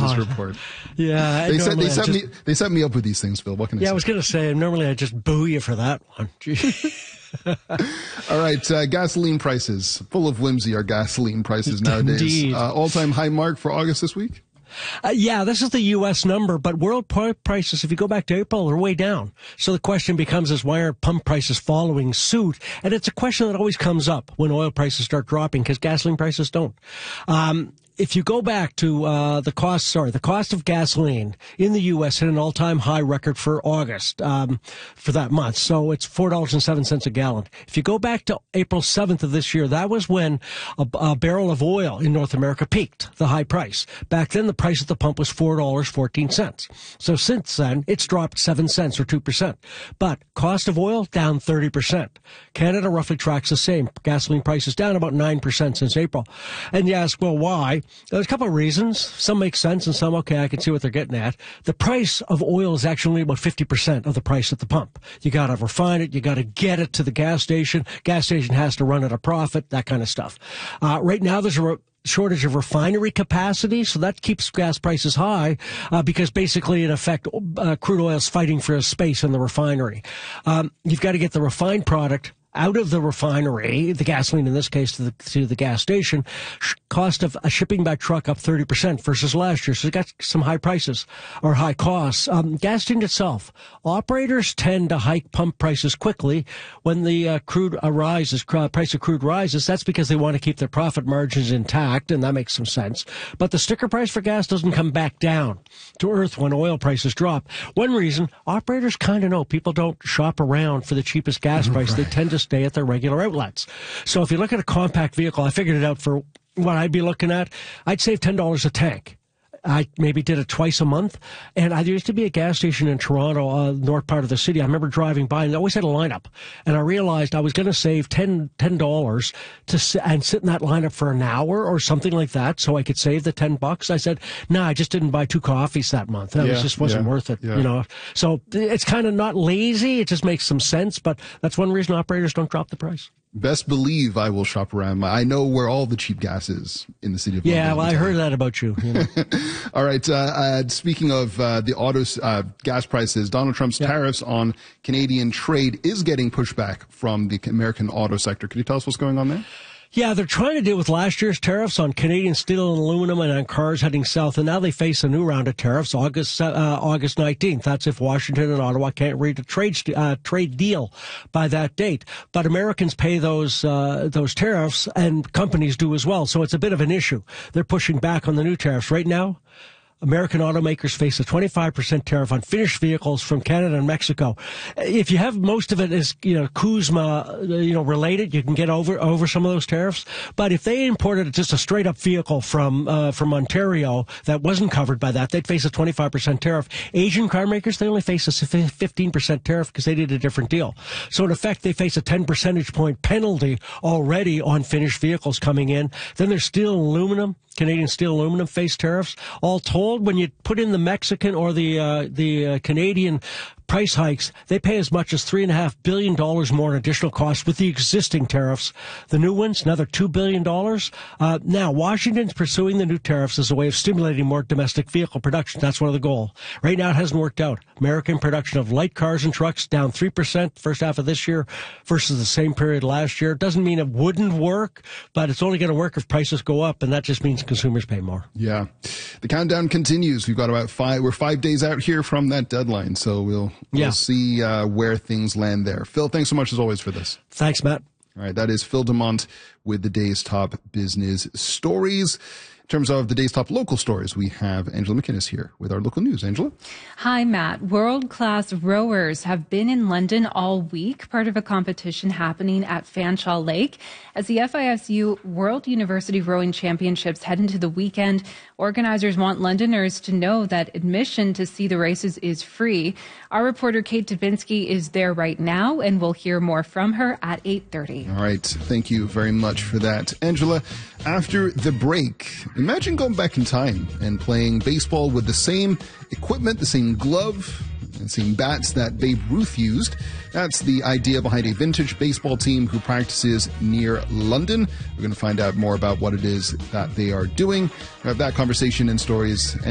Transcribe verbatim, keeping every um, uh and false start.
this report. Yeah, they set they set just, me they set me up with these things, Phil. What can I yeah, say? I was going to say normally I just boo you for that one. All right, uh, gasoline prices full of whimsy are gasoline prices nowadays. Indeed. Uh, all-time high mark for August this week. Uh, yeah, this is the U S number, but world prices, if you go back to April, are way down. So the question becomes is why aren't pump prices following suit? And it's a question that always comes up when oil prices start dropping because gasoline prices don't. Um, if you go back to uh, the cost, sorry, the cost of gasoline in the U S hit an all-time high record for August um, for that month. So it's four dollars and seven cents a gallon. If you go back to April seventh of this year, that was when a, a barrel of oil in North America peaked, the high price. Back then, the price at the pump was four dollars and fourteen cents. So since then, it's dropped seven cents or two percent. But cost of oil down thirty percent. Canada roughly tracks the same. Gasoline prices down about nine percent since April. And you ask, well, why? There's a couple of reasons. Some make sense and some, okay, I can see what they're getting at. The price of oil is actually about fifty percent of the price at the pump. You got to refine it. You got to get it to the gas station. Gas station has to run at a profit, that kind of stuff. Uh, right now, there's a re- shortage of refinery capacity, so that keeps gas prices high uh, because basically, in effect, uh, crude oil is fighting for a space in the refinery. Um, you've got to get the refined product out of the refinery, the gasoline in this case, to the, to the gas station. Cost of a shipping by truck up thirty percent versus last year. So it's got some high prices or high costs. Um, gas station itself, operators tend to hike pump prices quickly when the uh, crude uh, rises, uh, price of crude rises. That's because they want to keep their profit margins intact, and that makes some sense. But the sticker price for gas doesn't come back down to earth when oil prices drop. One reason, operators kind of know people don't shop around for the cheapest gas price. Right. They tend to stay at their regular outlets. So if you look at a compact vehicle, I figured it out for what I'd be looking at, I'd save ten dollars a tank. I maybe did it twice a month. And I, there used to be a gas station in Toronto, uh, north part of the city. I remember driving by and they always had a lineup. And I realized I was going to save ten dollars to sit, and sit in that lineup for an hour or something like that so I could save the ten bucks. I said, no, nah, I just didn't buy two coffees that month. That yeah, was, just wasn't yeah, worth it, yeah. you know. So it's kind of not lazy. It just makes some sense. But that's one reason operators don't drop the price. Best believe I will shop around. I know where all the cheap gas is in the city of London. Yeah, well, I heard that about you. you know. All right. Uh, uh, speaking of uh, the auto uh, gas prices, Donald Trump's yeah. tariffs on Canadian trade is getting pushback from the American auto sector. Can you tell us what's going on there? Yeah, they're trying to deal with last year's tariffs on Canadian steel and aluminum and on cars heading south, and now they face a new round of tariffs August uh, August nineteenth. That's if Washington and Ottawa can't reach a trade uh, trade deal by that date. But Americans pay those uh, those tariffs, and companies do as well. So it's a bit of an issue. They're pushing back on the new tariffs right now. American automakers face a twenty-five percent tariff on finished vehicles from Canada and Mexico. If you have most of it as, you know, CUSMA, you know, related, you can get over over some of those tariffs. But if they imported just a straight up vehicle from uh, from Ontario that wasn't covered by that, they'd face a twenty-five percent tariff. Asian car makers, they only face a fifteen percent tariff because they did a different deal. So in effect, they face a ten percentage point penalty already on finished vehicles coming in. Then there's steel and aluminum. Canadian steel aluminum face tariffs. All told, when you put in the Mexican or the uh, the uh, Canadian price hikes, they pay as much as three and a half billion dollars more in additional costs with the existing tariffs. The new ones, another two billion dollars. Uh, now, Washington's pursuing the new tariffs as a way of stimulating more domestic vehicle production. That's one of the goals. Right now, it hasn't worked out. American production of light cars and trucks down three percent first half of this year versus the same period last year. Doesn't mean it wouldn't work, but it's only going to work if prices go up, and that just means consumers pay more. Yeah. The countdown continues. We've got about five, we're five days out here from that deadline, so we'll We'll yeah. see uh, where things land there. Phil, thanks so much as always for this. Thanks, Matt. All right, that is Phil Dumont with the day's top business stories. In terms of the day's top local stories, we have Angela McInnes here with our local news. Angela? Hi, Matt. World-class rowers have been in London all week, part of a competition happening at Fanshawe Lake. As the F I S U World University Rowing Championships head into the weekend, organizers want Londoners to know that admission to see the races is free. Our reporter Kate Dubinsky is there right now, and we'll hear more from her at eight thirty. All right. Thank you very much for that. Angela, after the break, imagine going back in time and playing baseball with the same equipment, the same glove, and same bats that Babe Ruth used. That's the idea behind a vintage baseball team who practices near London. We're going to find out more about what it is that they are doing. We have that conversation and stories. And